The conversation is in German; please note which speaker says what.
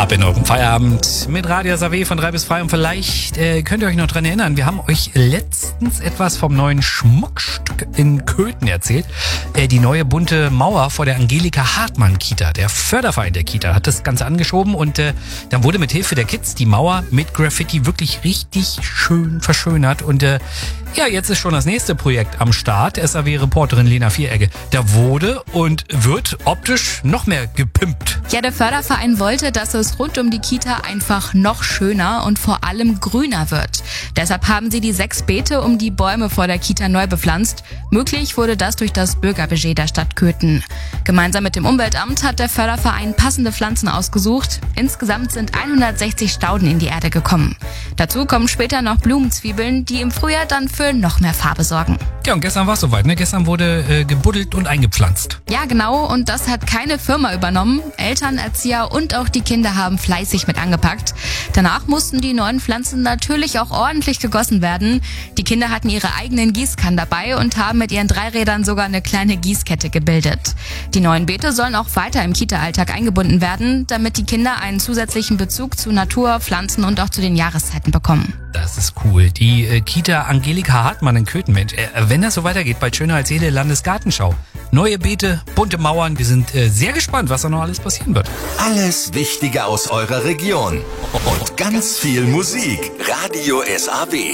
Speaker 1: Ab in eurem Feierabend mit Radio SAW von 3 bis 3 und vielleicht könnt ihr euch noch dran erinnern, wir haben euch letztens etwas vom neuen Schmuckstück in Köthen erzählt. Die neue bunte Mauer vor der Angelika Hartmann Kita. Der Förderverein der Kita hat das Ganze angeschoben und dann wurde mit Hilfe der Kids die Mauer mit Graffiti wirklich richtig schön verschönert und ja, jetzt ist schon das nächste Projekt am Start. SAW-Reporterin Lena Vieregge. Da wurde und wird optisch noch mehr gepimpt.
Speaker 2: Ja, der Förderverein wollte, dass es rund um die Kita einfach noch schöner und vor allem grüner wird. Deshalb haben sie die 6 Beete um die Bäume vor der Kita neu bepflanzt. Möglich wurde das durch das Bürgerbudget der Stadt Köthen. Gemeinsam mit dem Umweltamt hat der Förderverein passende Pflanzen ausgesucht. Insgesamt sind 160 Stauden in die Erde gekommen. Dazu kommen später noch Blumenzwiebeln, die im Frühjahr dann für noch mehr Farbe sorgen.
Speaker 1: Ja, und gestern war es soweit, ne? Gestern wurde gebuddelt und eingepflanzt.
Speaker 2: Ja, genau. Und das hat keine Firma übernommen. Eltern, Erzieher und auch die Kinder haben fleißig mit angepackt. Danach mussten die neuen Pflanzen natürlich auch ordentlich gegossen werden. Die Kinder hatten ihre eigenen Gießkannen dabei und haben mit ihren 3 Rädern sogar eine kleine Gießkette gebildet. Die neuen Beete sollen auch weiter im Kita-Alltag eingebunden werden, damit die Kinder einen zusätzlichen Bezug zu Natur, Pflanzen und auch zu den Jahreszeiten bekommen.
Speaker 1: Das ist cool. Die Kita Angelika Hartmann in Köthen, Mensch. Wenn das so weitergeht, bald schöner als jede Landesgartenschau. Neue Beete, bunte Mauern. Wir sind sehr gespannt, was da noch alles passieren wird.
Speaker 3: Alles Wichtige aus eurer Region. Und ganz viel Musik. Radio SAW.